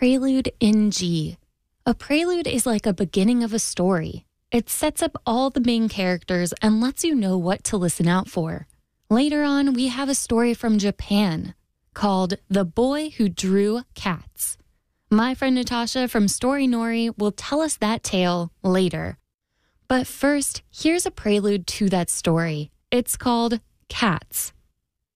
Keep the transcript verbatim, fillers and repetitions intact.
Prelude in G. A prelude is like a beginning of a story. It sets up all the main characters and lets you know what to listen out for. Later on, we have a story from Japan called The Boy Who Drew Cats. My friend Natasha from Story Nori will tell us that tale later. But first, here's a prelude to that story. It's called Cats.